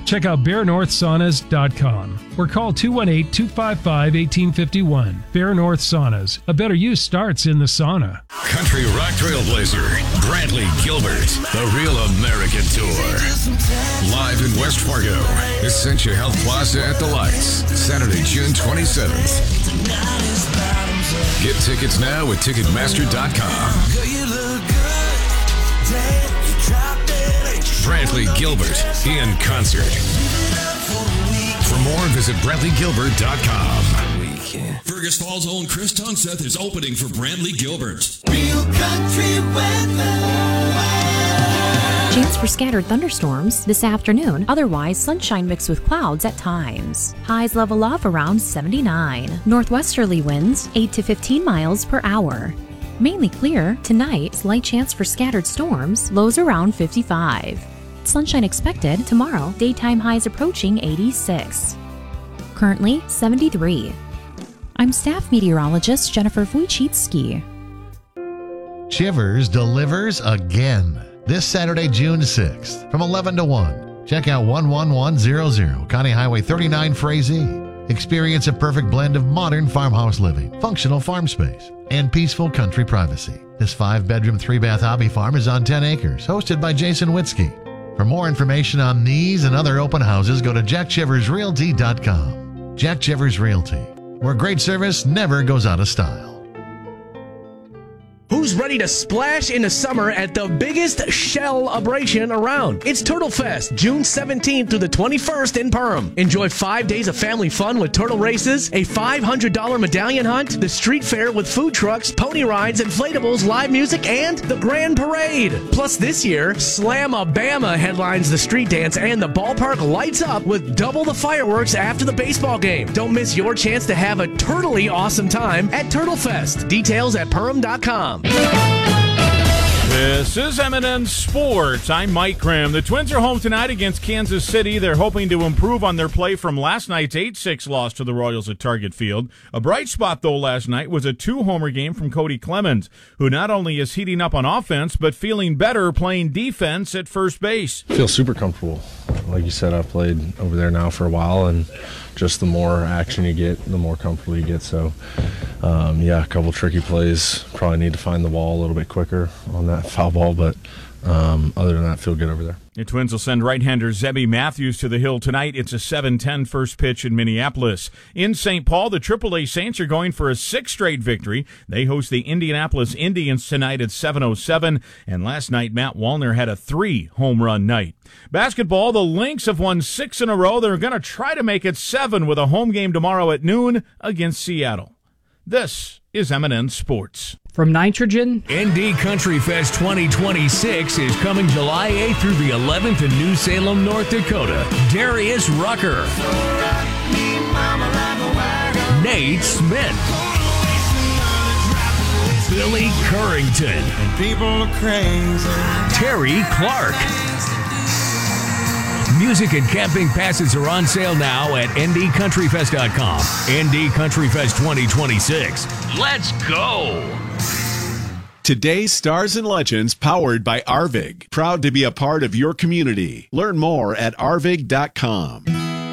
Check out BearNorthSaunas.com or call 218-255-1851. Bear North Saunas. A better you starts in the sauna. Country rock trailblazer, Brantley Gilbert, the Real American Tour. Live in West Fargo, Essentia Health Plaza at the Lights, Saturday, June 27th. Get tickets now at Ticketmaster.com. Brantley Gilbert in concert. For more, visit BrantleyGilbert.com. Fergus Falls' own Chris Tungseth is opening for Brantley Gilbert. Real country weather. Chance for scattered thunderstorms this afternoon. Otherwise, sunshine mixed with clouds at times. Highs level off around 79. Northwesterly winds 8 to 15 miles per hour. Mainly clear. Tonight, slight chance for scattered storms. Lows around 55. Sunshine expected tomorrow. Daytime highs approaching 86. Currently 73. I'm staff meteorologist Jennifer Wojcicki. Chivers delivers again this Saturday, June 6th from 11 to 1. Check out 11100 County Highway 39 Frazee. Experience a perfect blend of modern farmhouse living, functional farm space, and peaceful country privacy. This 5-bedroom, 3-bath hobby farm is on 10 acres, hosted by Jason Witzke. For more information on these and other open houses, go to jackchiversrealty.com. Jack Chivers Realty, where great service never goes out of style. Who's ready to splash into summer at the biggest shell-abration around? It's Turtle Fest, June 17th through the 21st in Perham. Enjoy 5 days of family fun with turtle races, a $500 medallion hunt, the street fair with food trucks, pony rides, inflatables, live music, and the grand parade. Plus this year, Slam-A-Bama headlines the street dance and the ballpark lights up with double the fireworks after the baseball game. Don't miss your chance to have a turtly awesome time at Turtle Fest. Details at Perham.com. This is M&N Sports. I'm Mike Grimm. The Twins are home tonight against Kansas City. They're hoping to improve on their play from last night's 8-6 loss to the Royals at Target Field. A bright spot, though, last night was a 2-homer game from Cody Clemens, who not only is heating up on offense, but feeling better playing defense at first base. I feel super comfortable. Like you said, I've played over there now for a while, and just the more action you get, the more comfortable you get. So, a couple tricky plays. Probably need to find the ball a little bit quicker on that foul ball, but other than that, feel good over there. The Twins will send right-hander Zebby Matthews to the hill tonight. It's a 7:10 first pitch in Minneapolis. In St. Paul, the AAA Saints are going for a 6th straight victory. They host the Indianapolis Indians tonight at 7:07, and last night Matt Wallner had a 3-home run night. Basketball, the Lynx have won 6 in a row. They're going to try to make it 7 with a home game tomorrow at noon against Seattle. This is M&N Sports. From Nitrogen, ND Country Fest 2026 is coming July 8th through the 11th in New Salem, North Dakota. Darius Rucker, Nate Smith, Billy Currington, And people are crazy. Terry Clark. Music and camping passes are on sale now at ndcountryfest.com. ND Country Fest 2026. Let's go! Today's Stars and Legends, powered by Arvig. Proud to be a part of your community. Learn more at arvig.com.